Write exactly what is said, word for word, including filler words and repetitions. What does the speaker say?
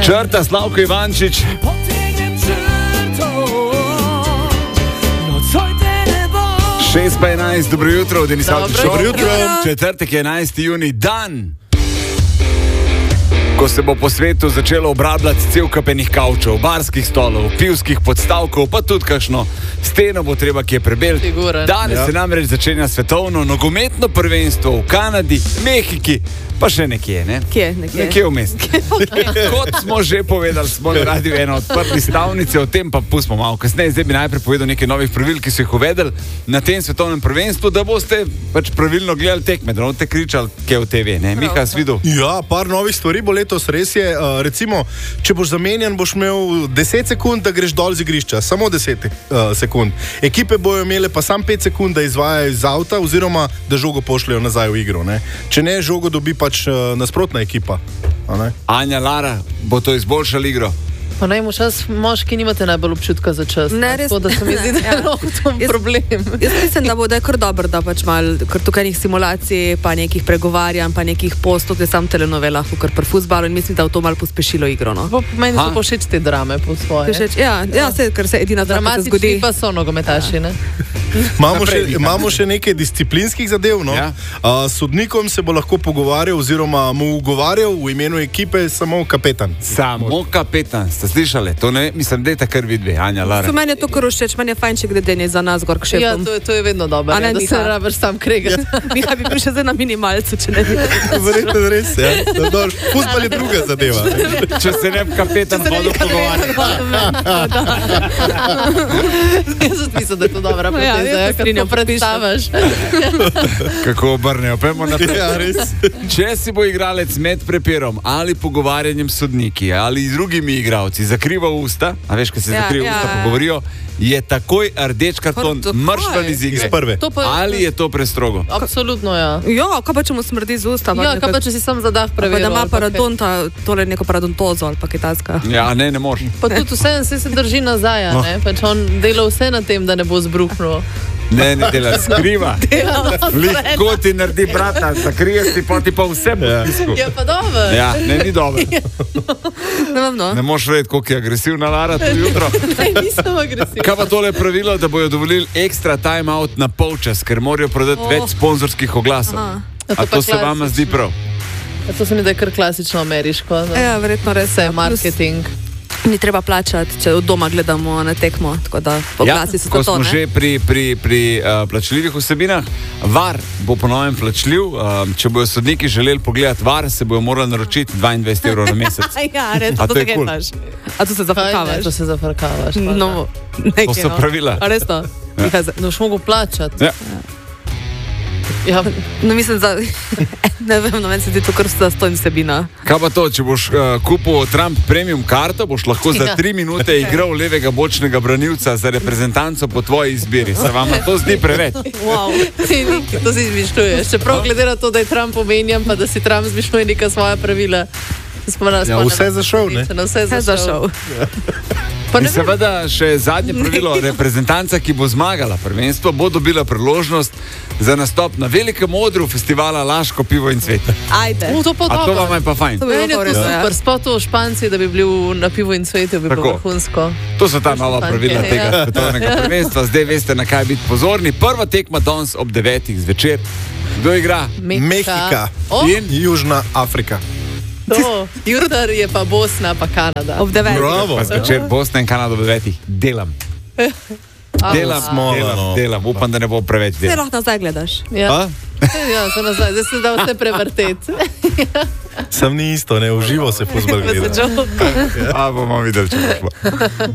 Črta Slavko Ivančič. šest pa enajst, dobro jutro, Denis Avčič. Dobro jutro. Četrtek je enajsti junij, dan, ko se bo po svetu začelo obrabljati cel kapenih kavčev, barskih stolov, pivskih podstavkov, pa tudi kakšno steno bo treba kje prebeliti. Figuren. Danes ja. se namreč začenja svetovno nogometno prvenstvo v Kanadi, Mehiki, pa še nekje, ne? Kje? Nekje, nekje vmes. Okay. Kot smo že povedali, smo na radiju eno odprti stavnice, o tem pa pustimo malo kasneje. Zdaj bi najprej povedal nekaj novih pravil, ki so jih uvedeli na tem svetovnem prvenstvu, da boste pač pravilno gledali tekme, da boste kričali, kje v te ve, ne? Miha, si videl? Ja, par novih stvari bo letos, res je. Uh, recimo, če boš zamenjan, boš imel deset sekund, da greš dol z igrišča. Samo deset uh, sekund. Ekipe bojo imele pa sam pet sekund, da izvajajo iz avta, oziroma da žogo pošljajo nazaj v igro, ne? Če ne, žogo dobi pa nasprotna ekipa. Anja, Lara, bo to izboljšala igro? Pa naj mu čas, moški nimate najbolj občutka za čas. Ne, res. Tako da se mi zdi, da je ja. to problem. Jaz, jaz mislim, da bo da je kar dobro, da pač malo, ker tukaj nekih simulacij, pa nekih pregovarjanj, pa nekih postov, da je sam telenovelah, kar pri fuzbalu, in mislim, da v to malo pospešilo igro. No. Po, meni so pa všeč te drame po svoje. Všeč, ja, ja, ja. Se, ker se edina drama se zgodi. Dramatični pa so nogometaši, ne? Imamo še, imamo še nekaj disciplinskih zadev. No? Ja. Uh, sodnikom se bo lahko pogovarjal oziroma mu ugovarjal v imenu ekipe samo kapetan. Samo kapetan, ste slišali? To ne, mislim, da je takr vidve, Anja, Lara. So meni je to kar všeč, meni je fajn, če gre denje za nas gor k šefom. Ja, to, to je vedno dobro, ne, da se rabiš sam kregati. Ja. Miha bi bil še zdaj na minimalcu, če ne bi. Verjetno res, ja. Fuzbal je druga zadeva. Če se ne bi kapetan hodil pogovarjati. Jaz mislim, da je to dobra poteza. Ja, kako predstavaš. Kako obrnejo, pojmo naprej. Ja, res. Če si bo igralec med prepirom ali pogovarjanjem sodniki ali drugimi igralci zakriva usta, a veš, kaj se Ja, zakriva ja, usta, ja. pogovorijo, je takoj rdeč karton Kar- mršvan iz igre. Iz prve. To pa- Ali je to prestrogo? Absolutno, ja. Ja, kaj pa če mu smrdi z usta? Ja, kaj pa če si sam zadah Pa preveril? da ima ali pa kaj? paradonta, tole neko paradontozo ali pa kitajska. Ja, ne, ne moreš. Pa tudi vse se, se drži nazaj, a ne? Pač on dela vse na tem, da ne bo zbruhnil. Ne, ne dela, skriva. Lahko ti naredi brata, zakrije si, pa ti pa vse bo stisku. Je pa dobro. Ja, ne, ni dobro. Ne vem, no. Ne moš vedeti, koliko je agresivna Lara tudi jutro. Ne, nisem agresiven. Kaj pa tole pravilo, da bojo dovolili ekstra time out na polčas, ker morajo prodati Oh. več sponzorskih oglasov. Aha. Ja, to A pa to se vama zdi klasično. prav? Ja, to se mi da je kar klasično ameriško. da. Ja, verjetno res. Vse je Plus, marketing. Ni treba plačati, če od doma gledamo na tekmo, tako da poglasi so ko to, smo ne? že pri, pri, pri uh, plačljivih vsebinah, var bo po novem plačljiv. Uh, če bojo sodniki želeli pogledati var, se bojo morali naročiti dvaindvajset evrov na mesec. Ja, res, A to to je se cool? getaš. A to se Kaj ne, zafrkavaš? to se zafrkavaš. pa No, da. nekaj, To so no. pravila. A res to? Miha, za- Ne boš mogel plačati. Ja. Ja, No, mislim, da... Ne vem, no, meni se ti to kar zastojn vsebina. Kaj pa to, če boš uh, kupil Trump premium karto, boš lahko za Ja. tri minute igral levega bočnega branilca za reprezentanco po tvoji izbiri. Se vam to zdi preveč? Wow. ti neki, to si izmišljuješ. Čeprav glede na to, da je Trump omenjen, pa da si Trump izmišljuje neka svoja pravila. Spomna, Ja, vse za šov, ne? Na vse Vse za za šov. šov. Pa In ne vem, seveda še zadnje pravilo, reprezentanca, ki bo zmagala prvenstvo, bo dobila priložnost za nastop na velikem odru festivala Laško pivo in cvet. Ajde. U, to pa A to dobro. vam je pa fajn. To bi Meni bilo je to res, ja. super, sploh to v Španci, da bi bil na pivu in cvetu, bi bilo Tako. vrhunsko. To so ta nova pravila Ja. tega svetovnega prvenstva. Zdaj veste, na kaj biti pozorni. Prva tekma danes ob devetih zvečer. Kdo igra? Mehika O, in Južna Afrika. to. Jutr je pa Bosna, pa Kanada. Ob devetih. Bravo. Pa zvečer Bosna in Kanada ob devetih. Delam. A, Delam, Smola, delam, no. delam. Upam, da ne bo preveč Vse dela. lahko nazaj gledaš. Ja, A? ja se nazaj, zdaj se da vse prevrteti. Sam ni isto, ne, uživo se fuzbal gleda. Joke. A bomo videli, če bo šlo.